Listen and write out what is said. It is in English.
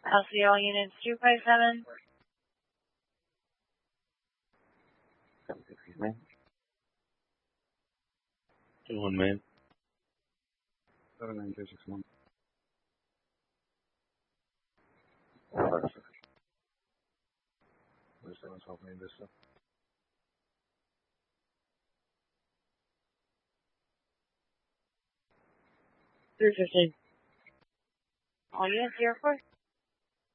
LCL units 257. 21 man. 79261. Perfect. Where's that one's opening this up? All units here, 4.